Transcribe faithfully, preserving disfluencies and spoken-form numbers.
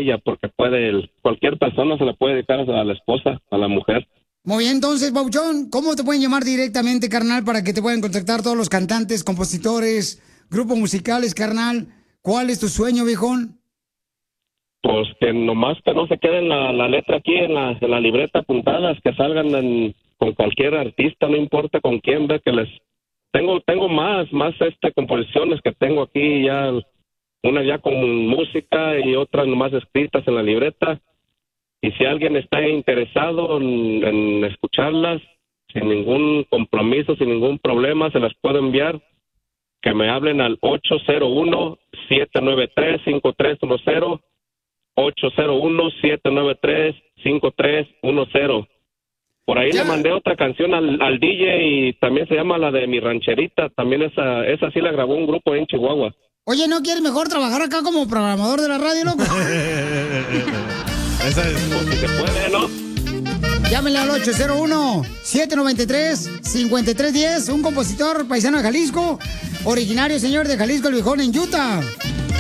ella, porque puede, el- cualquier persona se le puede dedicar a la esposa, a la mujer. Muy bien, entonces, Papuchón, ¿cómo te pueden llamar directamente, carnal, para que te puedan contactar todos los cantantes, compositores, grupos musicales, carnal? ¿Cuál es tu sueño, viejón? Pues que nomás que no se quede la, la letra aquí en la, en la libreta apuntadas, que salgan en- con cualquier artista, no importa con quién, ve que les... Tengo tengo más, más este composiciones que tengo aquí ya, una ya con música y otras nomás escritas en la libreta. Y si alguien está interesado en, en escucharlas, sin ningún compromiso, sin ningún problema, se las puedo enviar. Que me hablen al ocho cero uno, siete nueve tres, cinco tres uno cero. ocho cero uno, siete nueve tres, cinco tres uno cero. Por ahí Ya. le mandé otra canción al, al D J y también se llama la de Mi Rancherita. También esa, esa sí la grabó un grupo en Chihuahua. Oye, ¿no quieres mejor trabajar acá como programador de la radio, loco? Esa es... Pues si se puede, ¿no? Llámenle al ocho cero uno, siete nueve tres, cinco tres uno cero, un compositor paisano de Jalisco, originario, señor, de Jalisco, el viejón, en Utah.